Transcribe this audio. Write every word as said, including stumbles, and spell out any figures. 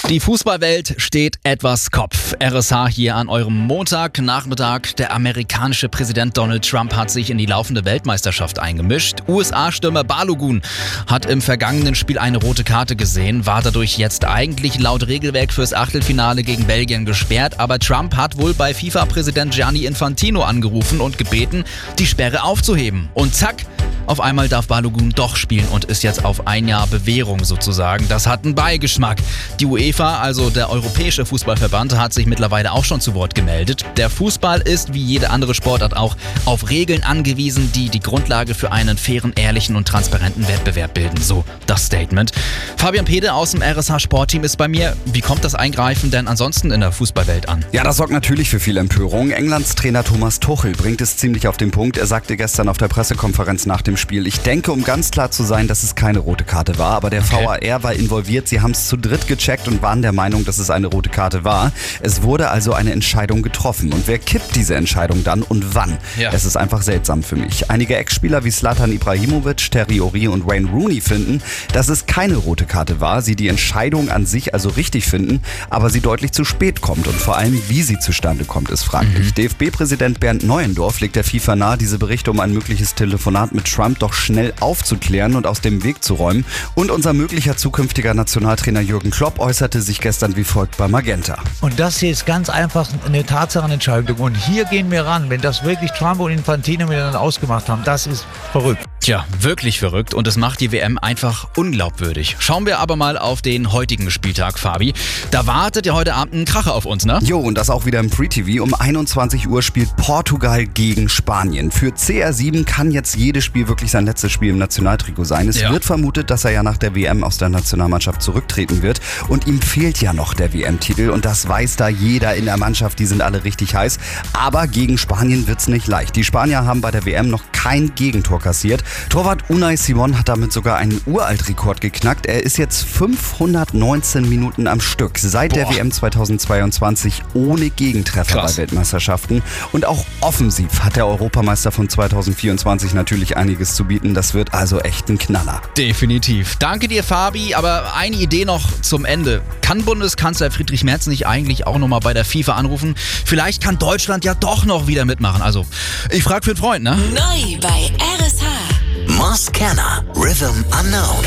Die Fußballwelt steht etwas Kopf. R S H hier an eurem Montagnachmittag. Der amerikanische Präsident Donald Trump hat sich in die laufende Weltmeisterschaft eingemischt. U S A-Stürmer Balogun hat im vergangenen Spiel eine rote Karte gesehen, war dadurch jetzt eigentlich laut Regelwerk fürs Achtelfinale gegen Belgien gesperrt. Aber Trump hat wohl bei FIFA-Präsident Gianni Infantino angerufen und gebeten, die Sperre aufzuheben. Und zack, auf einmal darf Balogun doch spielen und ist jetzt auf ein Jahr Bewährung sozusagen. Das hat einen Beigeschmack. Die UEFA, also der Europäische Fußballverband, hat sich mittlerweile auch schon zu Wort gemeldet. Der Fußball ist, wie jede andere Sportart auch, auf Regeln angewiesen, die die Grundlage für einen fairen, ehrlichen und transparenten Wettbewerb bilden. So das Statement. Fabian Pede aus dem R S H-Sportteam ist bei mir. Wie kommt das Eingreifen denn ansonsten in der Fußballwelt an? Ja, das sorgt natürlich für viel Empörung. Englands Trainer Thomas Tuchel bringt es ziemlich auf den Punkt. Er sagte gestern auf der Pressekonferenz nach dem Spiel: Ich denke, um ganz klar zu sein, dass es keine rote Karte war, aber der Okay. V A R war involviert. Sie haben es zu dritt gecheckt und waren der Meinung, dass es eine rote Karte war. Es wurde also eine Entscheidung getroffen. Und wer kippt diese Entscheidung dann und wann? Ja. Es ist einfach seltsam für mich. Einige Ex-Spieler wie Zlatan Ibrahimovic, Terry Ori und Wayne Rooney finden, dass es keine rote Karte war. Sie die Entscheidung an sich also richtig finden, aber sie deutlich zu spät kommt. Und vor allem, wie sie zustande kommt, ist fraglich. Mhm. D F B-Präsident Bernd Neuendorf legt der FIFA nahe, diese Berichte um ein mögliches Telefonat mit Trump doch schnell aufzuklären und aus dem Weg zu räumen. Und unser möglicher zukünftiger Nationaltrainer Jürgen Klopp äußerte sich gestern wie folgt bei Magenta. Und das hier ist ganz einfach eine Tatsachenentscheidung. Und hier gehen wir ran. Wenn das wirklich Trump und Infantino miteinander ausgemacht haben, das ist verrückt. Tja, wirklich verrückt und es macht die W M einfach unglaubwürdig. Schauen wir aber mal auf den heutigen Spieltag, Fabi. Da wartet ja heute Abend ein Kracher auf uns, ne? Jo, und das auch wieder im Free-T V. Um einundzwanzig Uhr spielt Portugal gegen Spanien. Für C R sieben kann jetzt jedes Spiel wirklich sein letztes Spiel im Nationaltrikot sein. Es Ja. wird vermutet, dass er ja nach der W M aus der Nationalmannschaft zurücktreten wird. Und ihm fehlt ja noch der W M-Titel. Und das weiß da jeder in der Mannschaft. Die sind alle richtig heiß. Aber gegen Spanien wird's nicht leicht. Die Spanier haben bei der W M noch kein Gegentor kassiert. Torwart Unai Simon hat damit sogar einen Uraltrekord geknackt. Er ist jetzt fünfhundertneunzehn Minuten am Stück seit der Boah. W M zweitausendzweiundzwanzig ohne Gegentreffer Krass. bei Weltmeisterschaften. Und auch offensiv hat der Europameister von zweitausendvierundzwanzig natürlich einiges zu bieten. Das wird also echt ein Knaller. Definitiv. Danke dir, Fabi. Aber eine Idee noch zum Ende. Kann Bundeskanzler Friedrich Merz nicht eigentlich auch nochmal bei der FIFA anrufen? Vielleicht kann Deutschland ja doch noch wieder mitmachen. Also, ich frage für einen Freund, ne? Neu bei R S H. Moss Canner, Rhythm Unknown.